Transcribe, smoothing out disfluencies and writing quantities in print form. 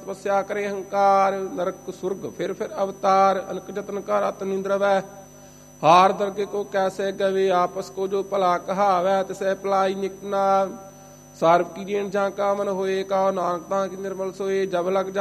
ਤਪੱਸਿਆ ਕਰੇ ਹੰਕਾਰ। ਨਰਕ ਸੁਰਗ ਫਿਰ ਅਵਤਾਰ, ਅਨਕ ਜਤਨ ਕਰ ਅਤ ਨਿੰਦਰ ਵੈ। ਹਾਰ ਦਰਗੇ ਕੋ ਕੈਸੇ ਗਵੇ, ਆਪਸ ਕੋ ਜੋ ਭਲਾ ਕਹਾਵੈ। ਤਿਸੈ ਭਲਾਈ ਨਿਕਟ ਨਾ, ਸਾਰਬ ਕੀ ਜੀਣ ਜਾਂ ਕਾ ਮਨ ਹੋਏ। ਕਾ ਨਾਨਕ ਤਾਂ ਕੀ ਨਿਰਮਲ ਸੋਏ। ਜਬ ਲਗ